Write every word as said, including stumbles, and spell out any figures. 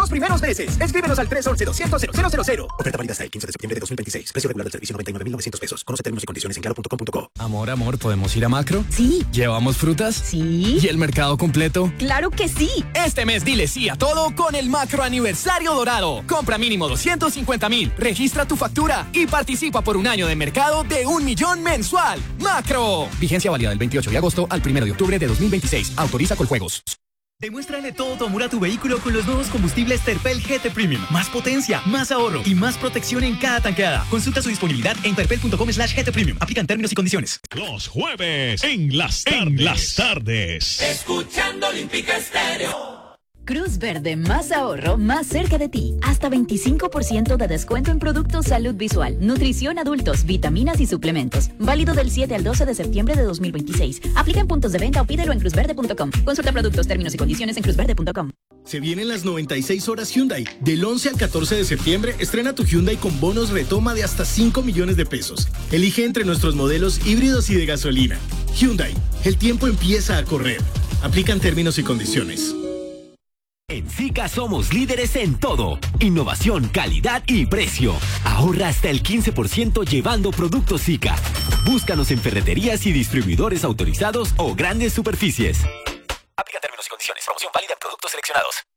primeros meses. Escríbenos al tres once, doscientos, cero cero cero. Oferta válida hasta el quince de septiembre de dos mil veintiséis. Precio regular del servicio noventa y nueve mil novecientos pesos. Conoce términos y condiciones en claro punto com punto co. Amor, amor, ¿podemos ir a Macro? Sí. ¿Llevamos frutas? Sí. ¿Y el mercado completo? ¡Claro que sí! Este mes dile sí a todo con el Macro Aniversario Dorado. Compra mínimo doscientos cincuenta mil, registra tu factura y participa por un año de mercado de un millón mensual. ¡Macro! Vigencia válida del veintiocho de agosto al primero de octubre de dos mil veintiséis. Autoriza Coljuegos. Demuéstrale todo tu amor a tu vehículo con los nuevos combustibles Terpel G T Premium. Más potencia, más ahorro y más protección en cada tanqueada. Consulta su disponibilidad en terpel punto com slash G T Premium. Aplican términos y condiciones. Los jueves en las tardes. En las tardes. Escuchando Olímpica Estéreo. Cruz Verde, más ahorro, más cerca de ti. Hasta veinticinco por ciento de descuento en productos salud visual, nutrición adultos, vitaminas y suplementos. Válido del siete al doce de septiembre de dos mil veintiséis. Aplica en puntos de venta o pídelo en cruz verde punto com. Consulta productos, términos y condiciones en cruz verde punto com. Se vienen las noventa y seis horas Hyundai. Del once al catorce de septiembre, estrena tu Hyundai con bonos retoma de hasta cinco millones de pesos. Elige entre nuestros modelos híbridos y de gasolina. Hyundai, el tiempo empieza a correr. Aplican términos y condiciones. En Zika somos líderes en todo. Innovación, calidad y precio. Ahorra hasta el quince por ciento llevando productos Zika. Búscanos en ferreterías y distribuidores autorizados o grandes superficies. Aplica términos y condiciones. Promoción válida en productos seleccionados.